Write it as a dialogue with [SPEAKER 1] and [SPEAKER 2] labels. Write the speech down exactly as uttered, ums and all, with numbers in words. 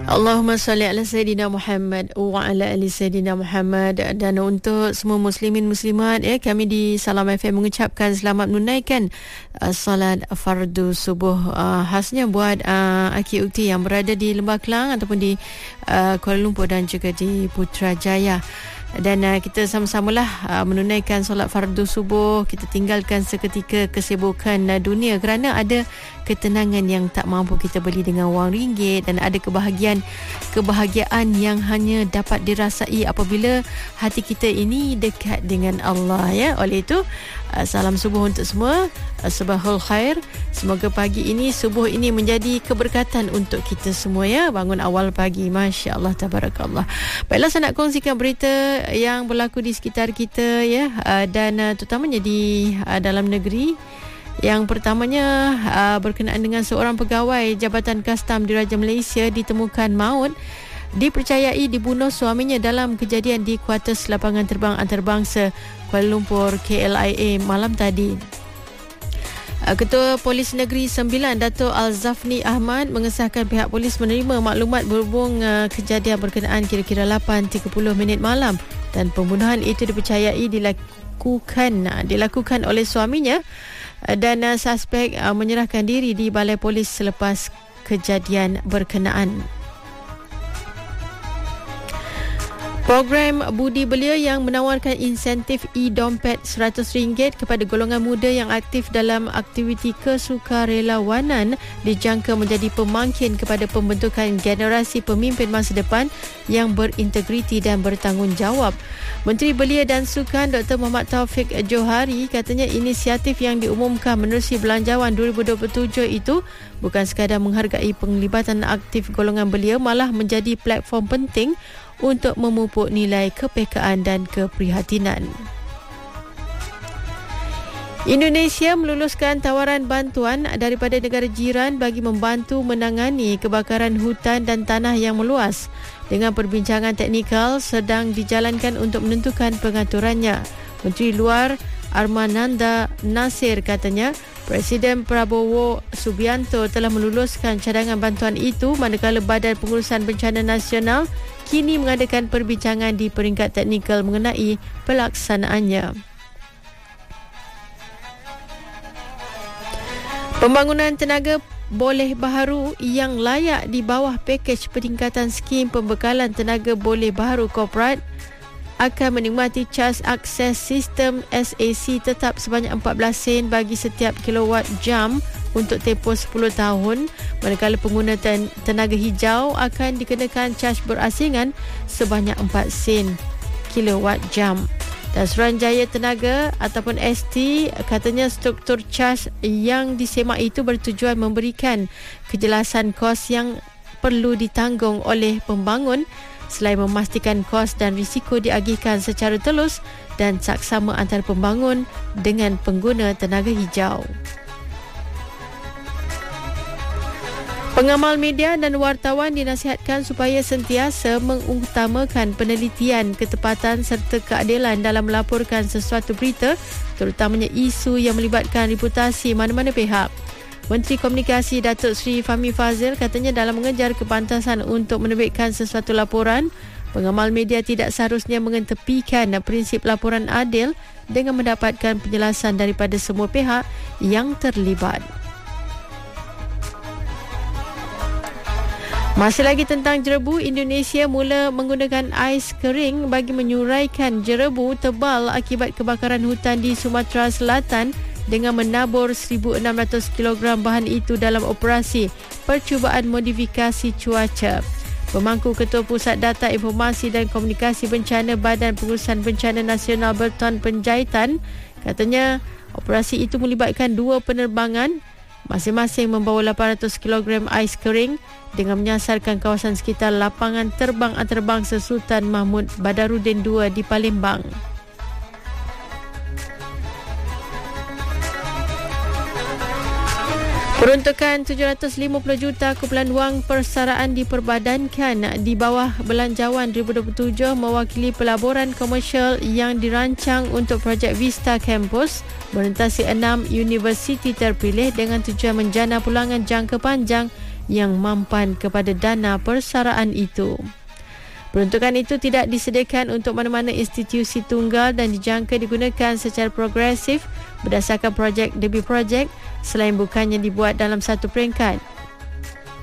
[SPEAKER 1] Allahumma salli ala Sayyidina Muhammad wa ala ali Sayyidina Muhammad. Dan untuk semua muslimin muslimat, ya, kami di Salam F M mengucapkan selamat menunaikan uh, salat fardu subuh, uh, khasnya buat uh, Aki Ukti yang berada di Lembah Kelang ataupun di uh, Kuala Lumpur dan juga di Putrajaya. Dan uh, kita sama-samalah uh, menunaikan solat fardu subuh. Kita tinggalkan seketika kesibukan uh, dunia kerana ada ketenangan yang tak mampu kita beli dengan wang ringgit, dan ada kebahagiaan kebahagiaan yang hanya dapat dirasai apabila hati kita ini dekat dengan Allah, ya. Oleh itu, uh, salam subuh untuk semua. uh, Sabahul khair. Semoga pagi ini, subuh ini menjadi keberkatan untuk kita semua, ya. Bangun awal pagi, Masya Allah, tabarakallah. Baiklah, saya nak kongsikan berita yang berlaku di sekitar kita, ya, uh, dan uh, terutamanya di uh, dalam negeri. Yang pertamanya uh, berkenaan dengan seorang pegawai Jabatan Kastam Diraja Malaysia ditemukan maut, dipercayai dibunuh suaminya dalam kejadian di kuartus lapangan terbang antarabangsa Kuala Lumpur K L I A malam tadi. Ketua Polis Negeri Sembilan, Dato' Al-Zafni Ahmad, mengesahkan pihak polis menerima maklumat berhubung uh, kejadian berkenaan kira-kira lapan tiga puluh minit malam, dan pembunuhan itu dipercayai dilakukan uh, dilakukan oleh suaminya, uh, dan uh, suspek uh, menyerahkan diri di balai polis selepas kejadian berkenaan. Program Budi Belia yang menawarkan insentif e-dompet seratus ringgit kepada golongan muda yang aktif dalam aktiviti kesukarelawanan dijangka menjadi pemangkin kepada pembentukan generasi pemimpin masa depan yang berintegriti dan bertanggungjawab. Menteri Belia dan Sukan Doktor Muhammad Taufik Johari katanya inisiatif yang diumumkan menerusi Belanjawan dua ribu dua puluh tujuh itu bukan sekadar menghargai penglibatan aktif golongan belia, malah menjadi platform penting untuk memupuk nilai kepekaan dan keprihatinan. Indonesia meluluskan tawaran bantuan daripada negara jiran bagi membantu menangani kebakaran hutan dan tanah yang meluas. Dengan perbincangan teknikal sedang dijalankan untuk menentukan pengaturannya. Menteri Luar Armananda Nasir katanya Presiden Prabowo Subianto telah meluluskan cadangan bantuan itu, manakala Badan Pengurusan Bencana Nasional kini mengadakan perbincangan di peringkat teknikal mengenai pelaksanaannya. Pembangunan tenaga boleh baharu yang layak di bawah pakej peningkatan skim pembekalan tenaga boleh baharu korporat akan menikmati caj akses sistem S A C tetap sebanyak empat belas sen bagi setiap kilowatt jam untuk tempoh sepuluh tahun, manakala pengguna ten- tenaga hijau akan dikenakan caj berasingan sebanyak empat sen kilowatt jam. Dan Suruhanjaya Tenaga ataupun S T katanya struktur caj yang disemak itu bertujuan memberikan kejelasan kos yang perlu ditanggung oleh pembangun, selain memastikan kos dan risiko diagihkan secara telus dan saksama antara pembangun dengan pengguna tenaga hijau. Pengamal media dan wartawan dinasihatkan supaya sentiasa mengutamakan penelitian, ketepatan serta keadilan dalam melaporkan sesuatu berita, terutamanya isu yang melibatkan reputasi mana-mana pihak. Menteri Komunikasi Datuk Seri Fahmi Fadzil katanya dalam mengejar kepantasan untuk menerbitkan sesuatu laporan, pengamal media tidak seharusnya mengetepikan prinsip laporan adil dengan mendapatkan penjelasan daripada semua pihak yang terlibat. Masih lagi tentang jerebu, Indonesia mula menggunakan ais kering bagi menyuraikan jerebu tebal akibat kebakaran hutan di Sumatera Selatan dengan menabur seribu enam ratus kilogram bahan itu dalam operasi percubaan modifikasi cuaca. Pemangku Ketua Pusat Data Informasi dan Komunikasi Bencana Badan Pengurusan Bencana Nasional Berton Penjahitan katanya operasi itu melibatkan dua penerbangan, masing-masing membawa lapan ratus kilogram ais kering dengan menyasarkan kawasan sekitar lapangan terbang antarabangsa Sultan Mahmud Badarudin dua di Palembang. Peruntukan tujuh ratus lima puluh juta kumpulan wang persaraan diperbadankan di bawah Belanjawan dua ribu dua puluh tujuh mewakili pelaburan komersial yang dirancang untuk projek Vista Campus merentasi enam universiti terpilih dengan tujuan menjana pulangan jangka panjang yang mampan kepada dana persaraan itu. Peruntukan itu tidak disediakan untuk mana-mana institusi tunggal dan dijangka digunakan secara progresif berdasarkan projek demi projek selain bukannya dibuat dalam satu peringkat.